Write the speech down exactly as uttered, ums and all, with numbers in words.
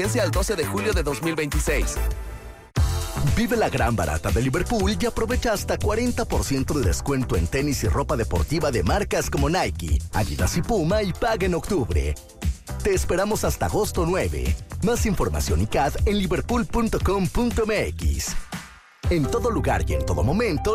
al doce de julio de dos mil veintiséis. Vive la gran barata de Liverpool y aprovecha hasta cuarenta por ciento de descuento en tenis y ropa deportiva de marcas como Nike, Adidas y Puma y paga en octubre. Te esperamos hasta agosto nueve. Más información y C A D en liverpool punto com punto m x. En todo lugar y en todo momento,